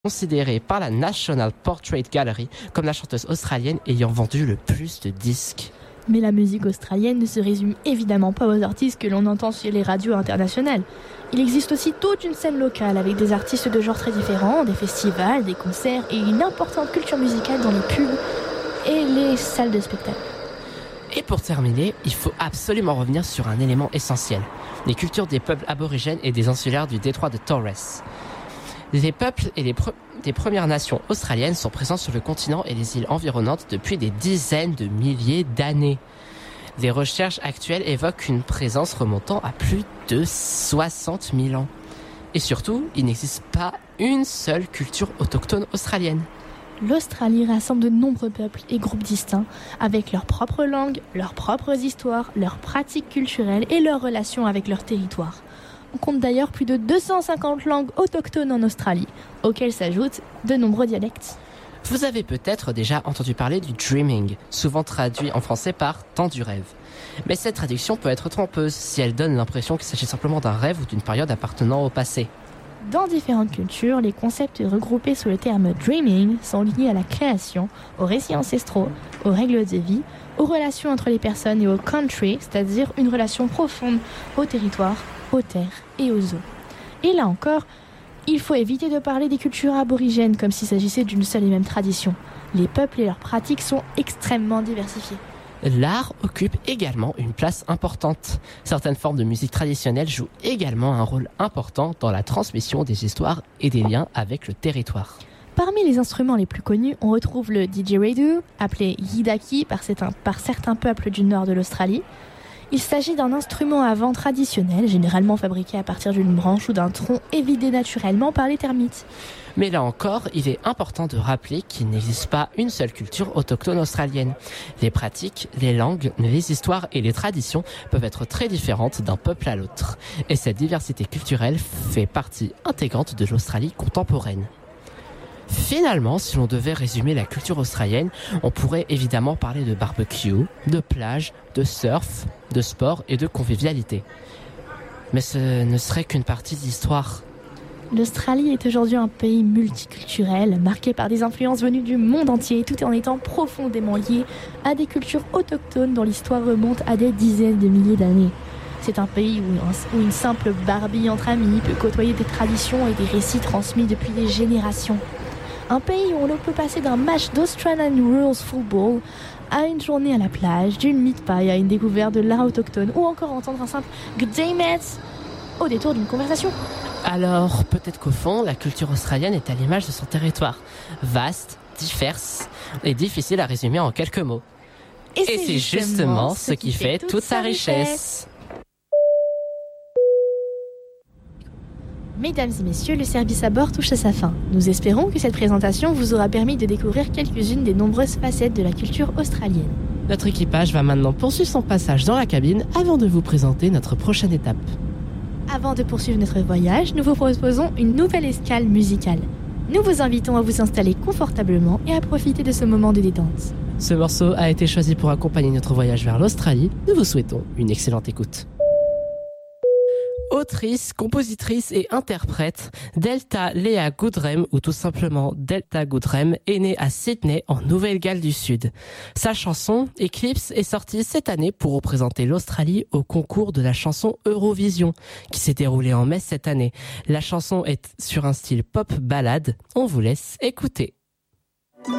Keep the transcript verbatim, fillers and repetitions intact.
considérée par la National Portrait Gallery comme la chanteuse australienne ayant vendu le plus de disques. Mais la musique australienne ne se résume évidemment pas aux artistes que l'on entend sur les radios internationales. Il existe aussi toute une scène locale avec des artistes de genres très différents, des festivals, des concerts et une importante culture musicale dans les pubs et les salles de spectacle. Et pour terminer, il faut absolument revenir sur un élément essentiel, les cultures des peuples aborigènes et des insulaires du détroit de Torres. Les peuples et les, pre- les Premières Nations australiennes sont présents sur le continent et les îles environnantes depuis des dizaines de milliers d'années. Les recherches actuelles évoquent une présence remontant à plus de soixante mille ans. Et surtout, il n'existe pas une seule culture autochtone australienne. L'Australie rassemble de nombreux peuples et groupes distincts, avec leurs propres langues, leurs propres histoires, leurs pratiques culturelles et leurs relations avec leur territoire. On compte d'ailleurs plus de deux cent cinquante langues autochtones en Australie, auxquelles s'ajoutent de nombreux dialectes. Vous avez peut-être déjà entendu parler du dreaming, souvent traduit en français par « temps du rêve ». Mais cette traduction peut être trompeuse si elle donne l'impression qu'il s'agit simplement d'un rêve ou d'une période appartenant au passé. Dans différentes cultures, les concepts regroupés sous le terme « dreaming » sont liés à la création, aux récits ancestraux, aux règles de vie, aux relations entre les personnes et au country, c'est-à-dire une relation profonde au territoire, aux terres et aux eaux. Et là encore, il faut éviter de parler des cultures aborigènes comme s'il s'agissait d'une seule et même tradition. Les peuples et leurs pratiques sont extrêmement diversifiés. L'art occupe également une place importante. Certaines formes de musique traditionnelle jouent également un rôle important dans la transmission des histoires et des liens avec le territoire. Parmi les instruments les plus connus, on retrouve le didgeridoo, appelé yidaki par certains, par certains peuples du nord de l'Australie. Il s'agit d'un instrument à vent traditionnel, généralement fabriqué à partir d'une branche ou d'un tronc évidé naturellement par les termites. Mais là encore, il est important de rappeler qu'il n'existe pas une seule culture autochtone australienne. Les pratiques, les langues, les histoires et les traditions peuvent être très différentes d'un peuple à l'autre. Et cette diversité culturelle fait partie intégrante de l'Australie contemporaine. Finalement, si l'on devait résumer la culture australienne, on pourrait évidemment parler de barbecue, de plage, de surf, de sport et de convivialité. Mais ce ne serait qu'une partie de l'histoire. L'Australie est aujourd'hui un pays multiculturel, marqué par des influences venues du monde entier, tout en étant profondément lié à des cultures autochtones dont l'histoire remonte à des dizaines de milliers d'années. C'est un pays où, où une simple barbie entre amis peut côtoyer des traditions et des récits transmis depuis des générations. Un pays où l'on peut passer d'un match d'Australian Rules Football à une journée à la plage, d'une meat pie à une découverte de l'art autochtone, ou encore entendre un simple « Good day, mates » au détour d'une conversation. Alors, peut-être qu'au fond, la culture australienne est à l'image de son territoire. Vaste, diverse et difficile à résumer en quelques mots. Et, et c'est justement ce qui fait toute sa richesse. Mesdames et messieurs, le service à bord touche à sa fin. Nous espérons que cette présentation vous aura permis de découvrir quelques-unes des nombreuses facettes de la culture australienne. Notre équipage va maintenant poursuivre son passage dans la cabine avant de vous présenter notre prochaine étape. Avant de poursuivre notre voyage, nous vous proposons une nouvelle escale musicale. Nous vous invitons à vous installer confortablement et à profiter de ce moment de détente. Ce morceau a été choisi pour accompagner notre voyage vers l'Australie. Nous vous souhaitons une excellente écoute. Autrice, compositrice et interprète, Delta Lea Goodrem, ou tout simplement Delta Goodrem, est née à Sydney, en Nouvelle-Galles du Sud. Sa chanson, Eclipse, est sortie cette année pour représenter l'Australie au concours de la chanson Eurovision, qui s'est déroulé en mai cette année. La chanson est sur un style pop ballade. On vous laisse écouter.